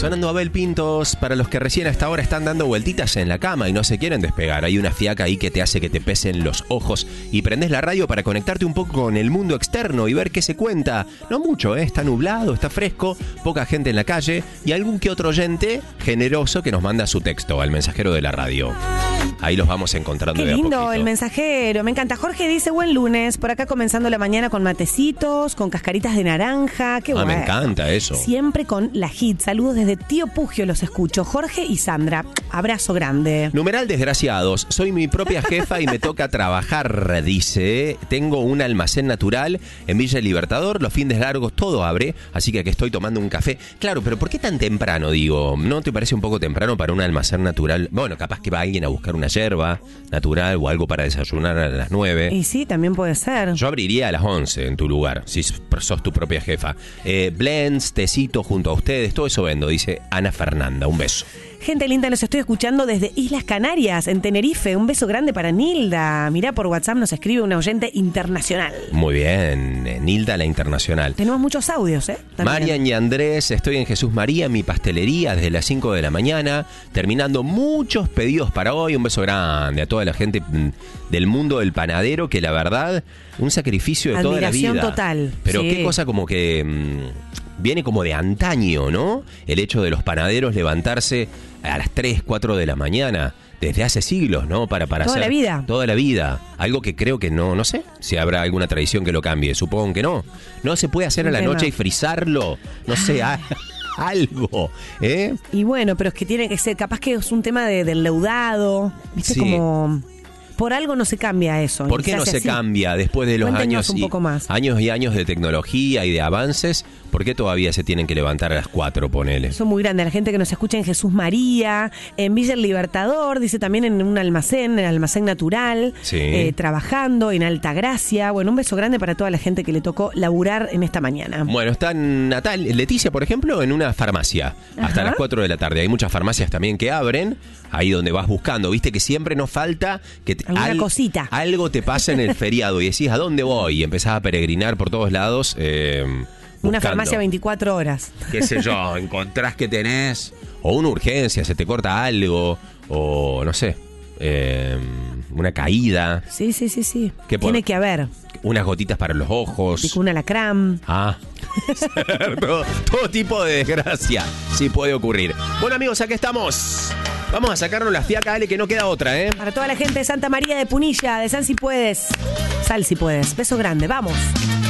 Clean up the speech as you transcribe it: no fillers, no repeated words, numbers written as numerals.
Sonando Abel Pintos, para los que recién hasta ahora están dando vueltitas en la cama y no se quieren despegar. Hay una fiaca ahí que te hace que te pesen los ojos y prendés la radio para conectarte un poco con el mundo externo y ver qué se cuenta. No mucho, está nublado, está fresco, poca gente en la calle y algún que otro oyente generoso que nos manda su texto al mensajero de la radio. Ahí los vamos encontrando Qué de a lindo poquito. el mensajero, me encanta. Jorge dice, buen lunes, por acá comenzando la mañana con matecitos, con cascaritas de naranja, qué bueno. Me encanta eso. Siempre con la hit. Saludos desde Tío Pugio, los escucho. Jorge y Sandra, abrazo grande. Numeral desgraciados, soy mi propia jefa y me toca trabajar, dice. Tengo un almacén natural en Villa Libertador, los fines largos todo abre, así que aquí estoy tomando un café. Claro, pero ¿por qué tan temprano, digo? ¿No te parece un poco temprano para un almacén natural? Bueno, capaz que va alguien a buscar una yerba natural o algo para desayunar a las 9. Y sí, también puede ser. Yo abriría a las 11 en tu lugar, si sos tu propia jefa. Blends, tecito junto a ustedes, todo eso vendo, dice Ana Fernanda. Un beso. Gente linda, los estoy escuchando desde Islas Canarias, en Tenerife. Un beso grande para Nilda. Mirá, por WhatsApp nos escribe una oyente internacional. Muy bien, Nilda la internacional. Tenemos muchos audios, también. Marian y Andrés, estoy en Jesús María, mi pastelería, desde las 5 de la mañana, terminando muchos pedidos para hoy. Un beso grande a toda la gente del mundo del panadero, que la verdad, un sacrificio de toda la vida. Admiración total. Pero sí. qué cosa como que viene como de antaño, ¿no? El hecho de los panaderos levantarse a las 3, 4 de la mañana, desde hace siglos, ¿no? Para toda hacer la vida. Toda la vida. Algo que creo que no sé si habrá alguna tradición que lo cambie. Supongo que no. No se puede hacer a la noche y frizarlo. No sé, algo, ¿eh? Y bueno, pero es que tiene que ser, capaz que es un tema del leudado, ¿viste? Sí. Como por algo no se cambia eso. ¿Por qué no se cambia después de los Cuéntenos años un poco más. años y años de tecnología y de avances? ¿Por qué todavía se tienen que levantar a las 4, ponele? Son muy grandes. La gente que nos escucha en Jesús María, en Villa El Libertador, dice también en un almacén, el almacén natural, Sí. trabajando en Altagracia. Bueno, un beso grande para toda la gente que le tocó laburar en esta mañana. Bueno, está Leticia, por ejemplo, en una farmacia hasta Ajá. las 4 de la tarde. Hay muchas farmacias también que abren, ahí donde vas buscando. Viste que siempre nos falta que Alguna cosita. Algo te pasa en el feriado y decís, ¿a dónde voy? Y empezás a peregrinar por todos lados. Una buscando. farmacia 24 horas. Qué sé yo, encontrás que tenés o una urgencia, se te corta algo, o no sé, una caída, Sí. ¿Qué Tiene que haber. unas gotitas para los ojos. Pico un alacrán. Cierto. Todo tipo de desgracia sí puede ocurrir. Bueno, amigos, aquí estamos. Vamos a sacarnos la fiaca, Ale, que no queda otra, ¿eh? Para toda la gente de Santa María de Punilla, de San Si Puedes. Sal Si Puedes. Beso grande, vamos.